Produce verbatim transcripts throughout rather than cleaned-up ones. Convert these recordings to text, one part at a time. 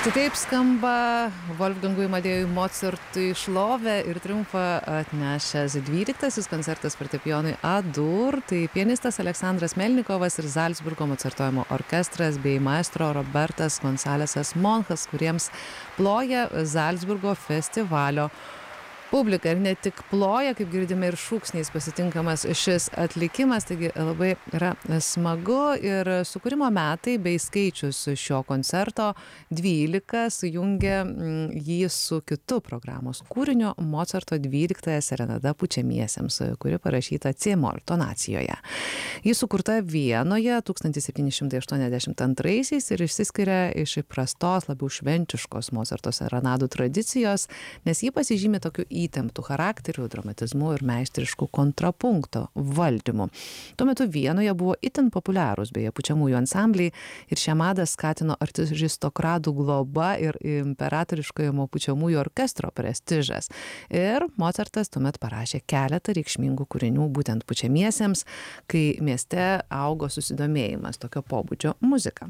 Štai taip skamba Wolfgangui Amadėjui Mocartui šlovę ir triumfą atnešęs dvyliktasis koncertas fortepijonui A-dur. Tai pianistas Aleksandras Melnikovas ir Zalcburgo Mocartojimo orkestras bei maestro Robertas Gonsalesas Monchas, kuriems ploja Zalcburgo festivalio publika. Ir ne tik ploja, kaip girdime, ir šūksniais pasitinkamas šis atlikimas, taigi labai yra smagu. Ir sukūrimo metai bei skaičius šio koncerto dvylika sujungia jį su kitu programos kūriniu Mocarto dvyliktąja serenada pučiamiesiems, kuri parašyta C-mol tonacijoje. Ji sukurta Vienoje tūkstantis septyni šimtai aštuoniasdešimt antraisiais ir išsiskiria iš įprastos, labiau šventiškos Mocarto serenadų tradicijos, nes ji pasižymi tokiu įtemptų charakterių, dramatizmu ir meistriškų kontrapunkto valdymu. Tuo metu Vienoje buvo itin populiarūs beje pučiamųjų ansambliai ir šią madą skatino aristokratų globa ir imperatoriškojo pučiamųjų orkestro prestižas. Ir Mocartas tuomet parašė keletą reikšmingų kūrinių būtent pučiamiesiems, kai mieste augo susidomėjimas tokio pobūdžio muzika.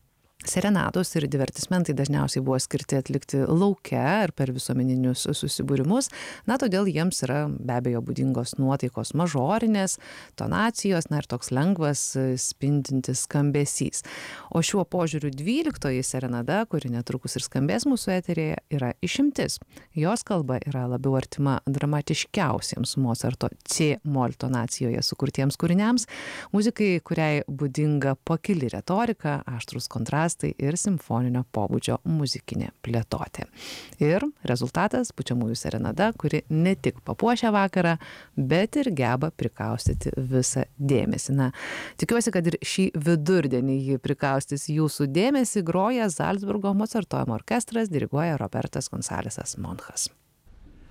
Serenados ir divertismentai dažniausiai buvo skirti atlikti lauke ir per visuomeninius susibūrimus, na, todėl jiems yra be abejo būdingos nuotaikos mažorinės, tonacijos, na ir toks lengvas spindintis skambesys. O šiuo požiūriu dvyliktoji serenada, kuri netrukus ir skambės mūsų eterėje, yra išimtis. Jos kalba yra labiau artima dramatiškiausiems Mocarto C-mol tonacijoje sukurtiems kūriniams, muzikai, kuriai būdinga pakili retorika, aštrus kontrastai ir simfoninio pobūdžio muzikinė plėtotė. Ir rezultatas pučiamųjų serenada, kuri ne tik papuošia vakarą, bet ir geba prikaustyti visą dėmesį. Na, tikiuosi, kad ir šį vidurdienį ji prikaustys jūsų dėmesį. Groja Zalcburgo Mocartojimo orkestras, diriguoja Robertas Gonsalesas Monchas.